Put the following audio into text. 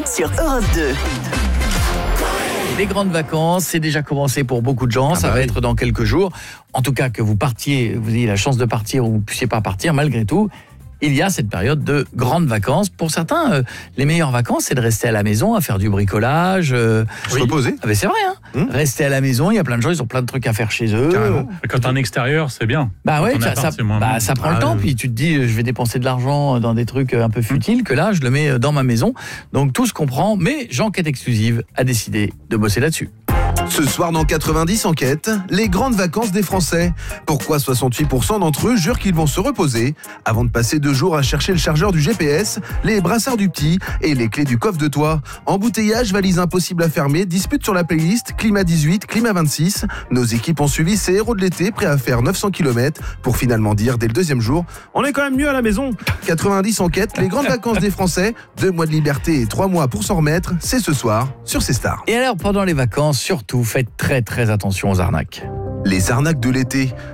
sur Europe 2. Les grandes vacances, c'est déjà commencé pour beaucoup de gens. Ça va être dans quelques jours. En tout cas, que vous partiez, vous ayez la chance de partir ou vous ne puissiez pas partir, malgré tout, il y a cette période de grandes vacances. Pour certains, les meilleures vacances, c'est de rester à la maison, à faire du bricolage. Se reposer. Ah, mais c'est vrai, hein. Rester à la maison, il y a plein de gens, ils ont plein de trucs à faire chez eux. Carrément. Quand t'es en extérieur, c'est bien. Bah ouais, Quand on appart, ça prend le temps. Puis tu te dis, je vais dépenser de l'argent dans des trucs un peu futiles, que là, je le mets dans ma maison. Donc tout se comprend, mais Enquête Exclusive a décidé de bosser là-dessus. Ce soir dans 90 Enquêtes, les grandes vacances des Français. Pourquoi 68% d'entre eux jurent qu'ils vont se reposer avant de passer 2 jours à chercher le chargeur du GPS, les brassards du petit et les clés du coffre de toit. Embouteillage, valise impossible à fermer, dispute sur la playlist, climat 18, climat 26. Nos équipes ont suivi ces héros de l'été prêts à faire 900 km pour finalement dire dès le 2e jour, on est quand même mieux à la maison. 90 Enquêtes, les grandes vacances des Français, 2 mois de liberté et 3 mois pour s'en remettre, c'est ce soir sur C Stars. Et alors, pendant les vacances, surtout, faites très très attention aux arnaques. Les arnaques de l'été.